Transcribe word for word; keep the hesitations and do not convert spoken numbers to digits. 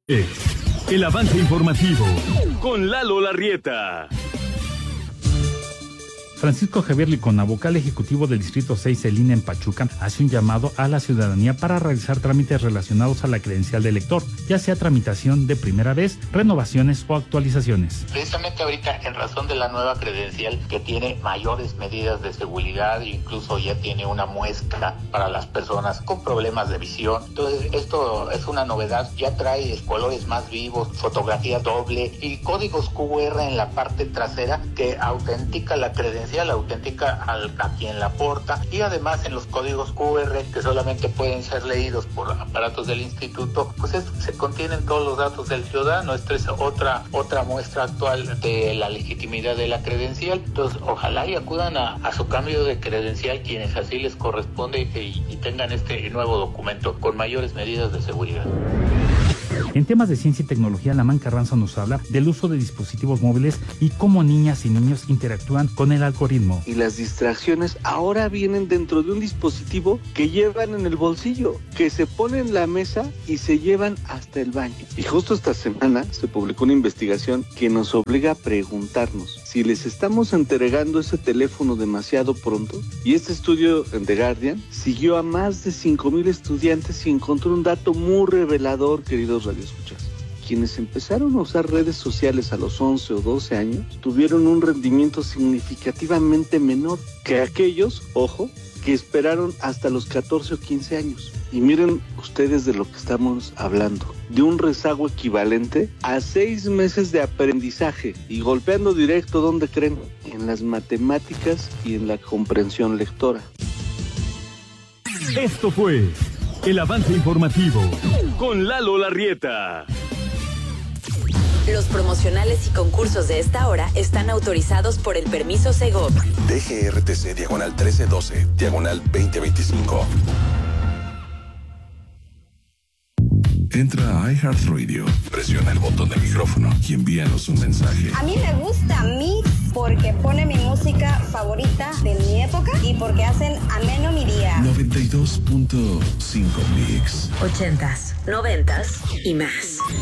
El avance informativo con Lalo Larrieta. Francisco Javier Licona, vocal ejecutivo del Distrito seis del I N E en Pachuca, hace un llamado a la ciudadanía para realizar trámites relacionados a la credencial de elector, ya sea tramitación de primera vez, renovaciones o actualizaciones. Precisamente ahorita, en razón de la nueva credencial que tiene mayores medidas de seguridad, incluso ya tiene una muesca para las personas con problemas de visión. Entonces, esto es una novedad, ya trae colores más vivos, fotografía doble y códigos Q R en la parte trasera que autentica la credencial, auténtica al, a quien la porta, y además en los códigos Q R que solamente pueden ser leídos por aparatos del instituto, pues es, se contienen todos los datos del ciudadano. Esta es otra otra muestra actual de la legitimidad de la credencial. Entonces ojalá y acudan a, a su cambio de credencial quienes así les corresponde y, y tengan este nuevo documento con mayores medidas de seguridad. En temas de ciencia y tecnología, Lamán Carranza nos habla del uso de dispositivos móviles y cómo niñas y niños interactúan con el algoritmo. Y las distracciones ahora vienen dentro de un dispositivo que llevan en el bolsillo, que se pone en la mesa y se llevan hasta el baño. Y justo esta semana se publicó una investigación que nos obliga a preguntarnos si les estamos entregando ese teléfono demasiado pronto. Y este estudio en The Guardian siguió a más de cinco mil estudiantes y encontró un dato muy revelador, queridos radioescuchas. Quienes empezaron a usar redes sociales a los once o doce años tuvieron un rendimiento significativamente menor que aquellos, ojo, que esperaron hasta los catorce o quince años. Y miren ustedes de lo que estamos hablando, de un rezago equivalente a seis meses de aprendizaje y golpeando directo, ¿dónde creen? En las matemáticas y en la comprensión lectora. Esto fue el avance informativo con Lalo Larrieta. Los promocionales y concursos de esta hora están autorizados por el permiso Segov. D G R T C diagonal trece doce, diagonal veinte veinticinco. Entra a iHeartRadio, presiona el botón del micrófono y envíanos un mensaje. A mí me gusta Mix porque pone mi música favorita de mi época y porque hacen ameno mi día. noventa y dos punto cinco Mix. Ochentas, noventas y más.